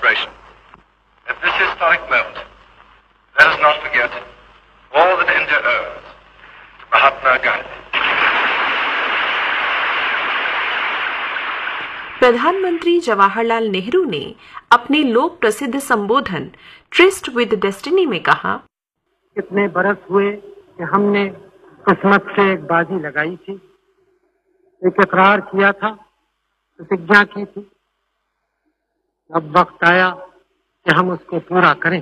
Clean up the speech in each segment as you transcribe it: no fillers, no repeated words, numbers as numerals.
celebration. At this historic moment, let us not forget all that India owes to Mahatma Gandhi. प्रधानमंत्री जवाहरलाल नेहरू ने अपने लोक प्रसिद्ध संबोधन ट्रिस्ट विद डेस्टिनी में कहा, कितने बरस हुए कि हमने किस्मत से एक बाजी लगाई थी, एक इकरार किया था, प्रतिज्ञा की थी। अब वक्त आया कि हम उसको पूरा करें।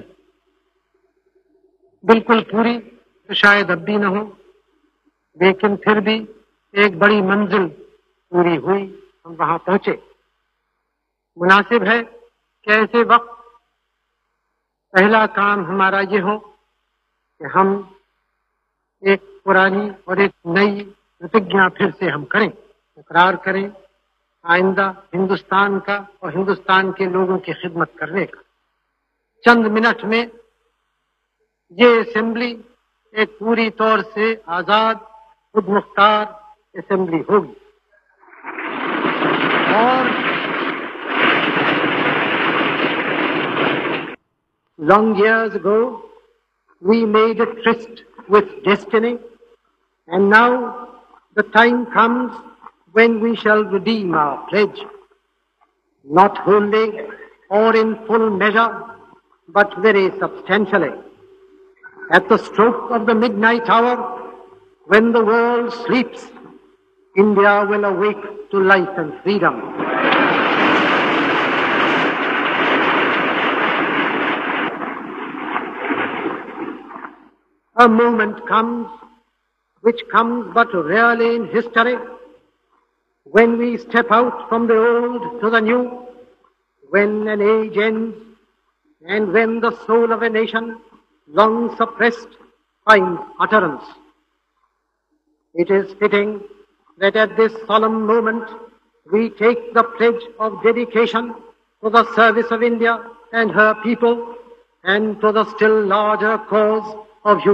बिल्कुल पूरी तो शायद अब भी न हो, लेकिन फिर भी एक बड़ी मंजिल पूरी हुई, हम वहां पहुंचे। मुनासिब है कि ऐसे वक्त पहला काम हमारा ये हो कि हम एक पुरानी और एक नई प्रतिज्ञा फिर से हम करें, इकरार करें आइंदा हिंदुस्तान का और हिंदुस्तान के लोगों की खिदमत करने का। चंद मिनट में ये असेंबली एक पूरी तौर से आजाद खुद मुख्तार असेंबली होगी और long years ago we made a tryst with destiny, and now the time comes when we shall redeem our pledge, not wholly or in full measure, but very substantially. At the stroke of the midnight hour, when the world sleeps, India will awake to life and freedom. A moment comes, which comes but rarely in history, when we step out from the old to the new, when an age ends, and when the soul of a nation, long suppressed, finds utterance. It is fitting that at this solemn moment we take the pledge of dedication to the service of India and her people, and to the still larger cause of humanity.